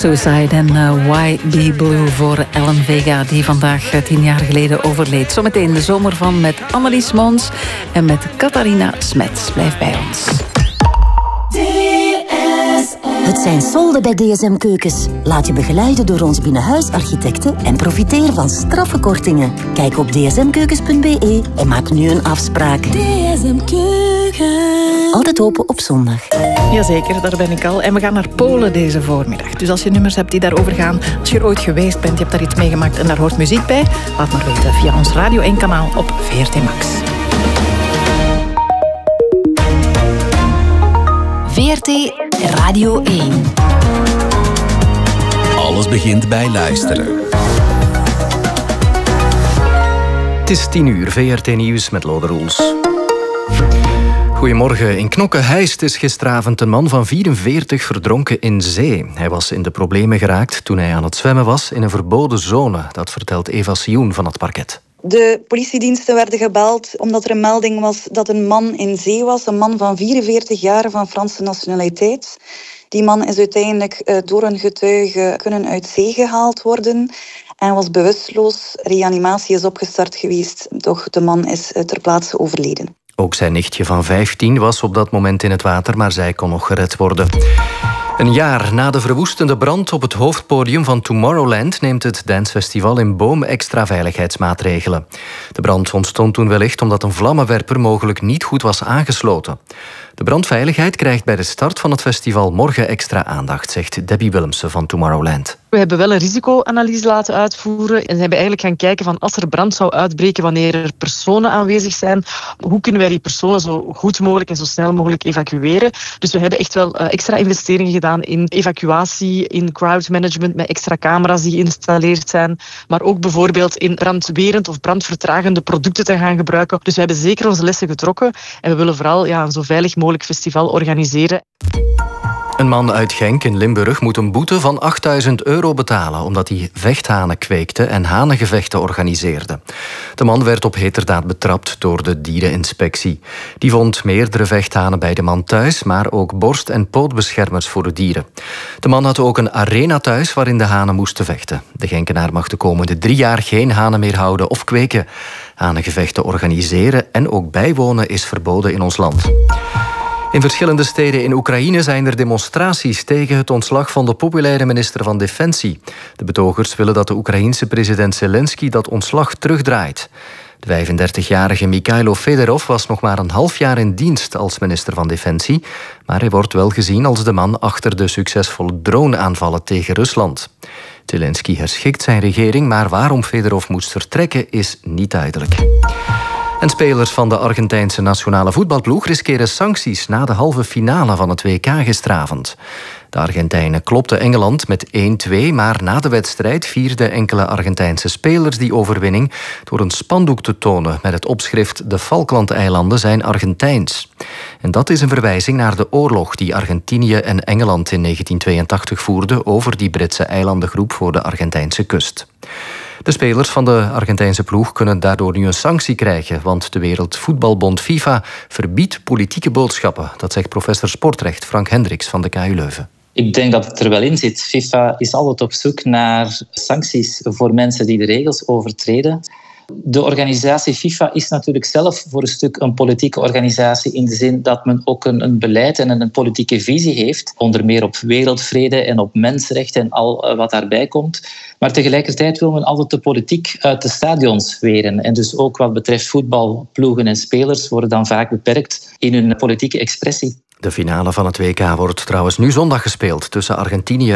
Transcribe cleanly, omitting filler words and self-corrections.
Suicide en Why Be Blue voor Ellen Vega, die vandaag 10 jaar geleden overleed. Zometeen de zomer van met Annelies Mons en met Catharina Smets. Blijf bij ons. Het zijn solden bij DSM Keukens. Laat je begeleiden door onze binnenhuisarchitecten en profiteer van straffe kortingen. Kijk op dsmkeukens.be en maak nu een afspraak. DSM Keukens. Altijd open op zondag. Jazeker, daar ben ik al. En we gaan naar Polen deze voormiddag. Dus als je nummers hebt die daarover gaan, als je er ooit geweest bent, je hebt daar iets meegemaakt en daar hoort muziek bij, laat maar weten via ons Radio 1 kanaal op VRT Max. VRT Radio 1. Alles begint bij luisteren. Het is 10:00, VRT Nieuws met Lode Roels. Goedemorgen. In Knokke-Heist is gisteravond een man van 44 verdronken in zee. Hij was in de problemen geraakt toen hij aan het zwemmen was in een verboden zone. Dat vertelt Eva Sioen van het parket. De politiediensten werden gebeld omdat er een melding was dat een man in zee was. Een man van 44 jaar van Franse nationaliteit. Die man is uiteindelijk door een getuige kunnen uit zee gehaald worden en was bewusteloos. Reanimatie is opgestart geweest, doch de man is ter plaatse overleden. Ook zijn nichtje van 15 was op dat moment in het water, maar zij kon nog gered worden. Een jaar na de verwoestende brand op het hoofdpodium van Tomorrowland neemt het dancefestival in Boom extra veiligheidsmaatregelen. De brand ontstond toen wellicht omdat een vlammenwerper mogelijk niet goed was aangesloten. De brandveiligheid krijgt bij de start van het festival morgen extra aandacht, zegt Debbie Willemsen van Tomorrowland. We hebben wel een risicoanalyse laten uitvoeren en hebben eigenlijk gaan kijken van als er brand zou uitbreken wanneer er personen aanwezig zijn, hoe kunnen wij die personen zo goed mogelijk en zo snel mogelijk evacueren. Dus we hebben echt wel extra investeringen gedaan in evacuatie, in crowdmanagement met extra camera's die geïnstalleerd zijn, maar ook bijvoorbeeld in brandwerend of brandvertragende producten te gaan gebruiken. Dus we hebben zeker onze lessen getrokken en we willen vooral een zo veilig mogelijk festival organiseren. Een man uit Genk in Limburg moet een boete van €8.000 betalen omdat hij vechthanen kweekte en hanengevechten organiseerde. De man werd op heterdaad betrapt door de diereninspectie. Die vond meerdere vechthanen bij de man thuis, maar ook borst- en pootbeschermers voor de dieren. De man had ook een arena thuis waarin de hanen moesten vechten. De Genkenaar mag de komende 3 jaar geen hanen meer houden of kweken. Hanengevechten organiseren en ook bijwonen is verboden in ons land. In verschillende steden in Oekraïne zijn er demonstraties tegen het ontslag van de populaire minister van Defensie. De betogers willen dat de Oekraïense president Zelensky dat ontslag terugdraait. De 35-jarige Mikhailo Fedorov was nog maar een half jaar in dienst als minister van Defensie, maar hij wordt wel gezien als de man achter de succesvolle drone-aanvallen tegen Rusland. Zelensky herschikt zijn regering, maar waarom Fedorov moest vertrekken is niet duidelijk. En spelers van de Argentijnse nationale voetbalploeg riskeren sancties na de halve finale van het WK gisteravond. De Argentijnen klopten Engeland met 1-2, maar na de wedstrijd vierden enkele Argentijnse spelers die overwinning door een spandoek te tonen met het opschrift "De Falklandeilanden zijn Argentijns". En dat is een verwijzing naar de oorlog die Argentinië en Engeland in 1982 voerden over die Britse eilandengroep voor de Argentijnse kust. De spelers van de Argentijnse ploeg kunnen daardoor nu een sanctie krijgen, want de Wereldvoetbalbond FIFA verbiedt politieke boodschappen. Dat zegt professor sportrecht Frank Hendricks van de KU Leuven. Ik denk dat het er wel in zit. FIFA is altijd op zoek naar sancties voor mensen die de regels overtreden. De organisatie FIFA is natuurlijk zelf voor een stuk een politieke organisatie in de zin dat men ook een beleid en een politieke visie heeft, onder meer op wereldvrede en op mensenrechten en al wat daarbij komt. Maar tegelijkertijd wil men altijd de politiek uit de stadions weren. En dus ook wat betreft voetbal, ploegen en spelers worden dan vaak beperkt in hun politieke expressie. De finale van het WK wordt trouwens nu zondag gespeeld tussen Argentinië